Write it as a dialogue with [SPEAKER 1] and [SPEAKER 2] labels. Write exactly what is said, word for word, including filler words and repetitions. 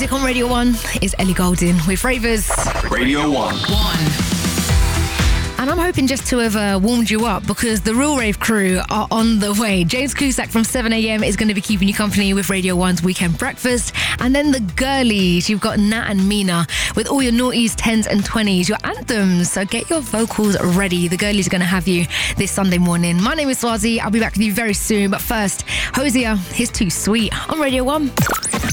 [SPEAKER 1] music on Radio one is Ellie Goulding with Ravers.
[SPEAKER 2] Radio one.
[SPEAKER 1] One. And I'm hoping just to have uh, warmed you up because the Real Rave crew are on the way. James Cusack from seven a.m. is going to be keeping you company with Radio one's Weekend Breakfast. And then the girlies, you've got Nat and Mina with all your noughties, tens and twenties, your anthems. So get your vocals ready. The girlies are going to have you this Sunday morning. My name is Swazi. I'll be back with you very soon. But first, Hosier, he's Too Sweet on Radio one.